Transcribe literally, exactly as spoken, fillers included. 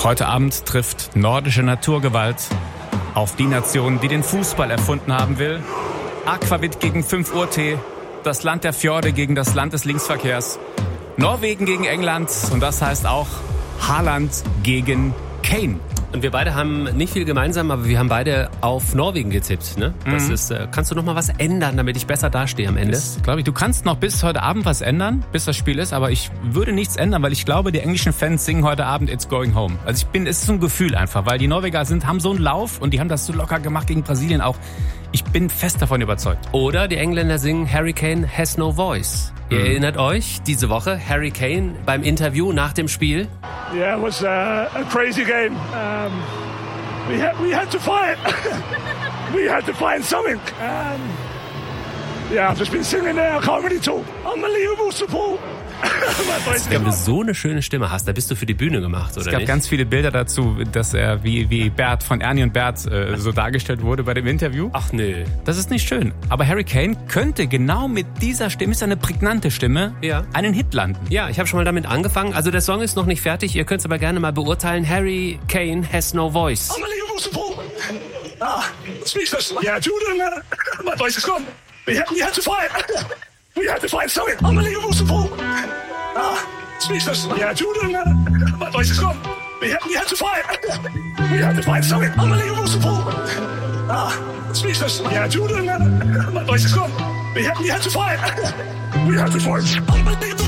Heute Abend trifft nordische Naturgewalt auf die Nation, die den Fußball erfunden haben will. Aquavit gegen fünf Uhr Tee, das Land der Fjorde gegen das Land des Linksverkehrs. Norwegen gegen England und das heißt auch Haaland gegen Kane. Und wir beide haben nicht viel gemeinsam, aber wir haben beide auf Norwegen getippt. Ne? Das Mhm. ist, äh, kannst du noch mal was ändern, damit ich besser dastehe am Ende? Glaube ich, du kannst noch bis heute Abend was ändern, bis das Spiel ist, aber ich würde nichts ändern, weil ich glaube, die englischen Fans singen heute Abend It's Going Home. Also ich bin, es ist so ein Gefühl einfach, weil die Norweger sind, haben so einen Lauf und die haben das so locker gemacht gegen Brasilien auch. Ich bin fest davon überzeugt. Oder die Engländer singen Harry Kane has no voice. Ihr Mhm. erinnert euch, diese Woche Harry Kane beim Interview nach dem Spiel. Yeah, it was uh, a crazy game. Um, we had we had to fight. we had to find something. Um, yeah, I've just been singing there. I can't really talk. Unbelievable support. Wenn du so eine schöne Stimme hast, da bist du für die Bühne gemacht, oder Es gab nicht? ganz viele Bilder dazu, dass er wie, wie Bert von Ernie und Bert äh, so dargestellt wurde bei dem Interview. Ach nö. Das ist nicht schön. Aber Harry Kane könnte genau mit dieser Stimme, ist eine prägnante Stimme, Ja. einen Hit landen. Ja, ich habe schon mal damit angefangen. Also der Song ist noch nicht fertig, ihr könnt es aber gerne mal beurteilen. Harry Kane has no voice. Unbelievable support. Ah, speechless. Yeah, Jordan, uh, my voice is gone. We had, we had to fight. We had to find something. Unbelievable support. Ah, speechless. Yeah, Jordan, uh, my voice is gone. We had, we had to fight. We had to find something. Unbelievable support. Ah, speechless. Yeah, Jordan, uh, my voice is gone. We had, we had to fight. We had to fight. Unbelievable.